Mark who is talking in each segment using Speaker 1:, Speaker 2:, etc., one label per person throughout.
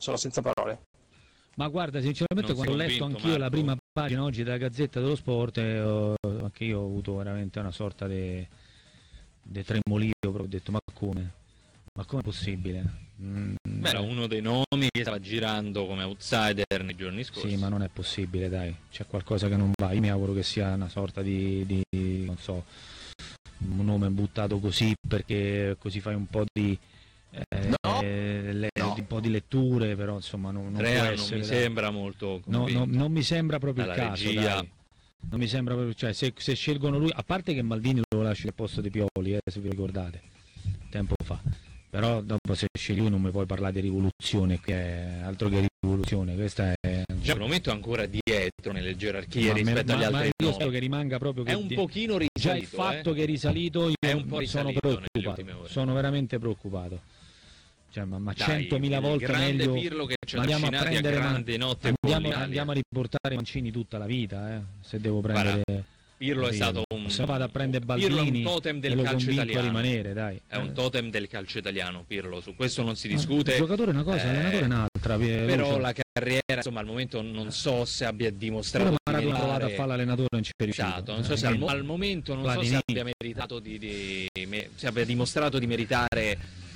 Speaker 1: sono senza parole.
Speaker 2: Ma guarda, sinceramente quando ho letto anch'io la prima pagina oggi della Gazzetta dello Sport, anche io ho avuto veramente una sorta di tremolio, proprio ho detto ma come è possibile?
Speaker 3: Beh, era uno dei nomi che stava girando come outsider nei giorni scorsi.
Speaker 2: Sì, ma non è possibile, dai, c'è qualcosa che non va. Io mi auguro che sia una sorta di non so, un nome buttato così perché così fai un po' di un po' di letture, però insomma non può essere,
Speaker 3: non mi sembra molto
Speaker 2: convinto. Non mi sembra proprio il caso, dai. Non mi sembra proprio, cioè se scelgono lui, a parte che Maldini lo lascia al posto di Pioli, se vi ricordate, tempo fa. Però dopo se scegli lui non mi puoi parlare di rivoluzione, che è altro che rivoluzione, questa è...
Speaker 3: Cioè, al momento è ancora dietro nelle gerarchie rispetto agli altri
Speaker 2: io spero che rimanga proprio...
Speaker 3: È un pochino risalito.
Speaker 2: Già il fatto che è risalito, io
Speaker 3: è un po'
Speaker 2: sono preoccupato, sono veramente preoccupato. Cioè, ma 100.000 volte meglio
Speaker 3: Pirlo che ci ha
Speaker 2: andiamo a prendere
Speaker 3: grande notte
Speaker 2: andiamo a riportare Mancini tutta la vita, se devo prendere...
Speaker 3: Guarda, Pirlo è stato un...
Speaker 2: Se vado a prendere Baldini,
Speaker 3: è un totem del calcio italiano.
Speaker 2: A rimanere, dai.
Speaker 3: È un totem del calcio italiano, Pirlo, su questo non si discute.
Speaker 2: Il giocatore è una cosa, l'allenatore è un'altra.
Speaker 3: Però la carriera, insomma, al momento non so se abbia dimostrato di
Speaker 2: meritare... provato a fare l'allenatore, non ci è riuscito.
Speaker 3: Esatto, non so se al momento non so se abbia meritato se abbia dimostrato di meritare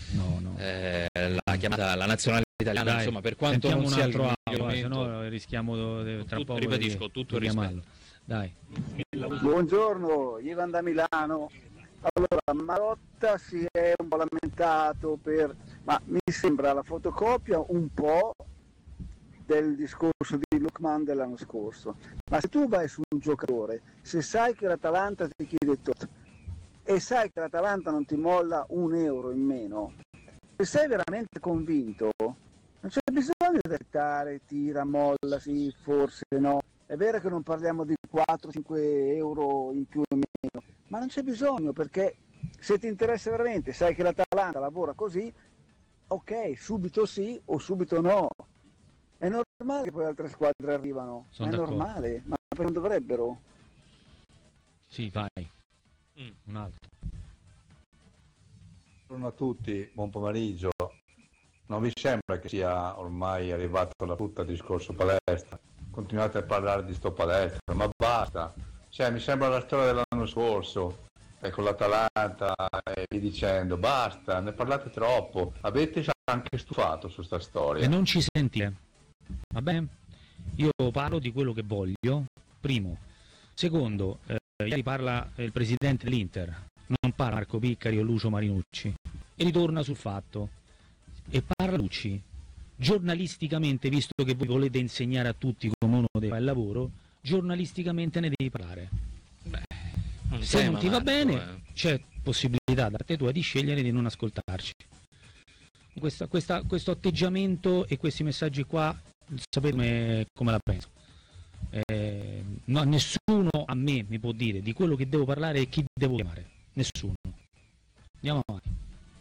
Speaker 3: la chiamata la nazionale italiana, dai, insomma, per quanto non sia
Speaker 2: altro se no rischiamo tra poco
Speaker 3: ribadisco tutto il rispetto.
Speaker 2: Dai.
Speaker 4: Buongiorno, Ivan da Milano. Allora, Marotta si è un po' lamentato ma mi sembra la fotocopia un po' del discorso di Lookman dell'anno scorso. Ma se tu vai su un giocatore, se sai che l'Atalanta ti chiede tot e sai che l'Atalanta non ti molla €1 in meno, se sei veramente convinto, non c'è bisogno di dettare, tira, molla, sì, forse no. È vero che non parliamo di 4-5 euro in più o in meno, ma non c'è bisogno, perché se ti interessa veramente, sai che l'Atalanta lavora così, ok, subito sì o subito no. È normale che poi altre squadre arrivano, è normale, ma non dovrebbero.
Speaker 2: Sì, vai. Un altro.
Speaker 5: Buongiorno a tutti, buon pomeriggio. Non vi sembra che sia ormai arrivato alla frutta il discorso palestra? Continuate a parlare di sto palestra, ma basta. Cioè, mi sembra la storia dell'anno scorso, con l'Atalanta e via dicendo, basta, ne parlate troppo. Avete anche stufato su sta storia.
Speaker 2: E non ci sentite, va bene? Io parlo di quello che voglio, primo. Secondo, ieri parla il presidente dell'Inter, non parla Marco Piccari o Lucio Marinucci, e ritorna sul fatto, e parla Lucci. Giornalisticamente, visto che voi volete insegnare a tutti come uno deve fare il lavoro, giornalisticamente ne devi parlare. Se non ti va bene, c'è possibilità da parte tua di scegliere di non ascoltarci. Questo atteggiamento e questi messaggi qua, sapete come la penso. No, nessuno a me mi può dire di quello che devo parlare e chi devo chiamare. Nessuno. Andiamo avanti.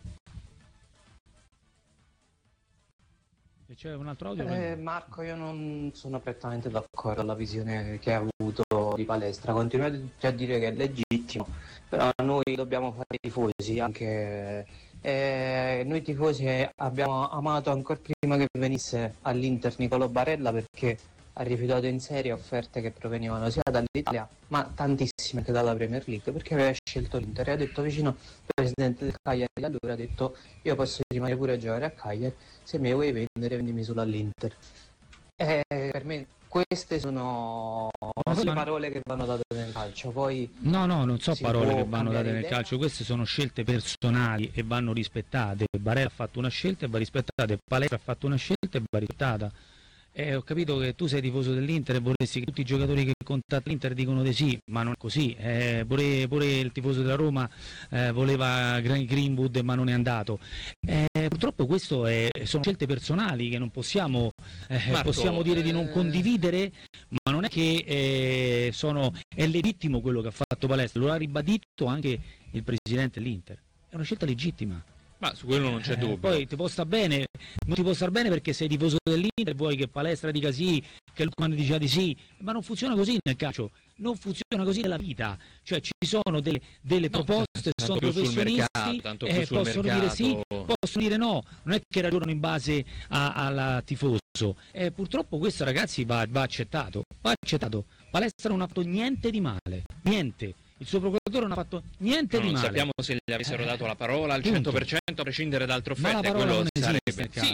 Speaker 2: E c'è un altro audio?
Speaker 6: Marco, io non sono prettamente d'accordo alla visione che hai avuto di palestra. Continuate a dire che è legittimo, però noi dobbiamo fare i tifosi anche. Noi tifosi abbiamo amato ancora prima che venisse all'Inter Nicolò Barella, perché ha rifiutato in serie offerte che provenivano sia dall'Italia ma tantissime anche dalla Premier League, perché aveva scelto l'Inter e ha detto vicino al presidente del Cagliari allora, ha detto io posso rimanere pure a giocare a Cagliari, se mi vuoi vendere vendimi solo all'Inter. Per me queste sono le parole che vanno date nel calcio. Poi
Speaker 2: no, non so parole che vanno date nel calcio, queste sono scelte personali e vanno rispettate. Barella ha fatto una scelta e va rispettata, Palestra ha fatto una scelta e va rispettata. Ho capito che tu sei tifoso dell'Inter e vorresti che tutti i giocatori che contattano l'Inter dicono di sì, ma non è così. Pure il tifoso della Roma voleva Greenwood ma non è andato. Purtroppo questo sono scelte personali che non possiamo dire di non condividere, ma non è che è legittimo quello che ha fatto Palestra, lo ha ribadito anche il presidente dell'Inter. È una scelta legittima.
Speaker 3: Ma su quello non c'è dubbio.
Speaker 2: Poi ti può star bene, non ti può star bene perché sei tifoso dell'Inter e vuoi che Palestra dica sì, che Lukman dica di sì, ma non funziona così nel calcio, non funziona così nella vita, cioè ci sono delle proposte questi sono professionisti, possono dire sì, possono dire no, non è che ragionano in base al tifoso. Purtroppo questo, ragazzi, va accettato. Palestra non ha fatto niente di male, niente. Il suo procuratore non ha fatto niente di male.
Speaker 3: Non sappiamo se gli avessero dato la parola al 100% a prescindere dal trofeo.
Speaker 2: Ma la parola non esiste.
Speaker 3: Sì,